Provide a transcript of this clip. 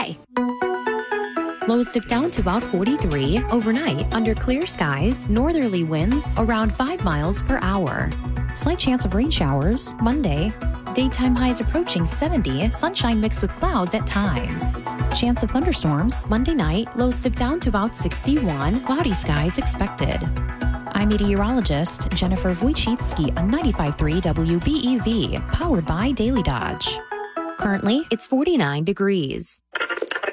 high. Lows dip down to about 43. Overnight, under clear skies, northerly winds around 5 miles per hour. Slight chance of rain showers Monday. Daytime highs approaching 70, sunshine mixed with clouds at times. Chance of thunderstorms Monday night, lows dip down to about 61, cloudy skies expected. I'm meteorologist Jennifer Wojcicki on 95.3 WBEV, powered by Daily Dodge. Currently, it's 49 degrees.